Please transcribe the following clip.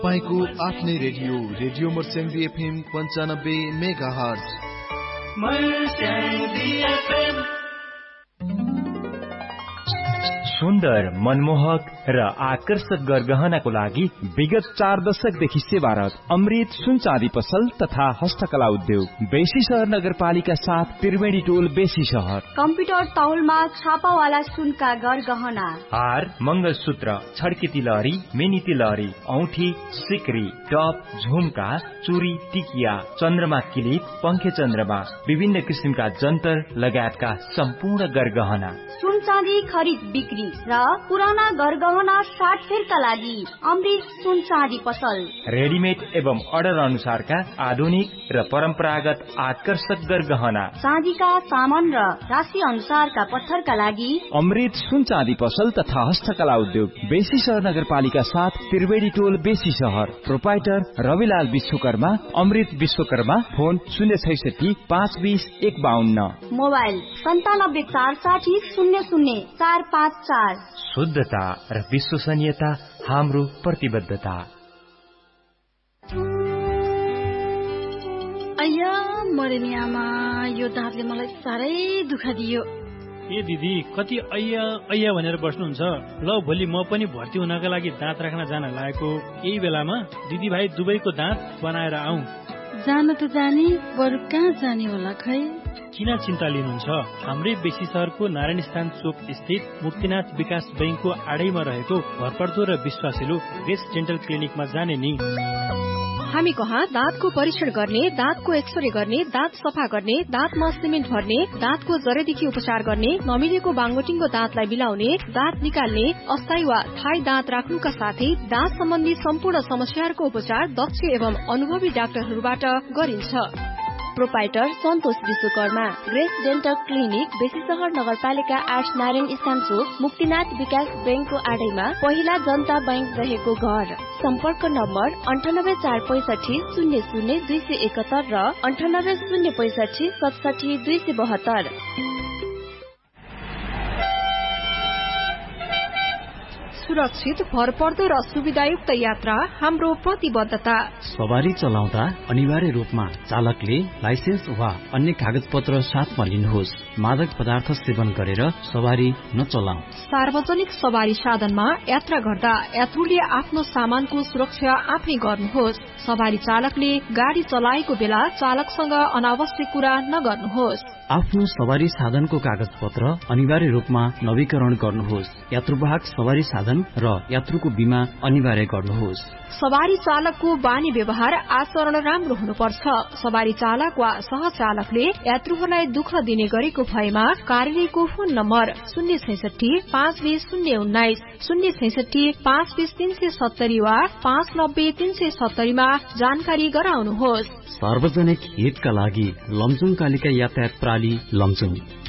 तपाईँको आफ्नै radio Marsyangdi FM 95 megahertz. सुन्दर, मनमोहक र आकर्षक गरगहनाको लागि विगत 4 दशकदेखि सेवारत अमृत सुन चाँदी पसल तथा हस्तकला उद्योग बेसी शहर नगरपालिका 7 त्रिवेणी टोल बेसी शहर। कम्प्युटर तौलमा छापावाला सुनका गरगहना, हार, मंगलसूत्र, छड्के तिलहरी, मिनी तिलहरी, औठी, सिक्री, टप, झुमका, चुरी, टिकिया, चन्द्रमा किलिप, पंखे चन्द्रमा, विभिन्न किसिमका जन्तर लगायतका सम्पूर्ण गरगहना। सुन चाँदी खरिद बिक्री र पुराना गरगहना साटफेरका लागि अमृत सुन चाँदी पसल। रेडिमेड एवं अर्डर अनुसारका आधुनिक र परम्परागत आकर्षक गरगहना, चाँदीका सामान र राशि अनुसारका पत्थरका लागि अमृत सुन चाँदी पसल तथा हस्तकला उद्योग बेसी शहर नगरपालिका 7 त्रिवेणी टोल बेसी शहर। प्रोपाइटर रविलाल विश्वकर्मा, अमृत विश्वकर्मा। फोन 066 520 152। मोबाइल 97 460 00 454। शुद्धता र विश्वसनीयता हाम्रो प्रतिबद्धता। अय्या मरेनी आमा, यो दाँतले मलाई साह्रै दुःख दियो। ए दिदी, कति अय्या अय्या भनेर बस्नुहुन्छ? ल, भोलि म पनि भर्ती हुनका लागि दाँत राख्न जान लागेको। यही बेलामा दिदी भाइ दुबईको दाँत बनाएर आऊ। जान त जाने, बरु कहाँ जाने होला खै? किन चिन्ता लिनुहुन्छ? हाम्रै बेसी शहरको नारायण स्थान चोक स्थित मुक्तिनाथ विकास बैंकको आडैमा रहेको भरपर्दो र विश्वासिलो ग्रेस डेन्टल क्लिनिकमा जाने नि। हामी कहाँ दाँतको परीक्षण गर्ने, दाँतको एक्सरे गर्ने, दाँत सफा गर्ने, दाँतमा सिमेन्ट भर्ने, दाँतको जरेदेखि उपचार गर्ने, नमिलेको बाङ्गोटिङ्गो दाँतलाई मिलाउने, दाँत निकाल्ने, अस्थायी वा थायी दाँत राख्नुका साथै दाँत सम्बन्धी सम्पूर्ण समस्याहरूको उपचार दक्ष एवं अनुभवी डाक्टरहरूबाट गरिन्छ। प्रोपाइटर सन्तोष विश्वकर्मा, ग्रेस डेन्टल क्लिनिक, बेसी शहर नगरपालिका 8 नारायण स्थान चोक, मुक्तिनाथ विकास बैंकको आडैमा, पहिला जनता बैंक रहेको घर। सम्पर्क नम्बर 98 465 00 271 र 98 065 67 272। सुरक्षित, भरपर्दो र सुविधायुक्त यात्रा हाम्रो प्रतिबद्धता। सवारी चलाउँदा अनिवार्य रूपमा चालकले लाइसेन्स वा अन्य कागज पत्र साथमा लिनुहोस्। मादक पदार्थ सेवन गरेर सवारी नचलाऊ। सार्वजनिक सवारी साधनमा यात्रा गर्दा यात्रुले आफ्नो सामानको सुरक्षा आफै गर्नुहोस्। सवारी चालकले गाडी चलाएको बेला चालकसँग अनावश्यक कुरा नगर्नुहोस्। आफ्नो सवारी साधनको कागज पत्र अनिवार्य रूपमा नवीकरण गर्नुहोस्। यात्रुवाहक सवारी साधन र यात्रुको बीमा अनिवार्य गर्नुहोस्। सवारी चालकको बानी व्यवहार आचरण राम्रो हुनुपर्छ। सवारी चालक वा सहचालकले यात्रुहरूलाई दुःख दिने गरेको भएमा कार्यालयको फोन नम्बर 066 520 019, 066 520 370 वा 590 370 मा जानकारी गराउनुहोस्। सार्वजनिक हितका लागि लमजुङ कालिका यातायात प्रणाली लमजुङ।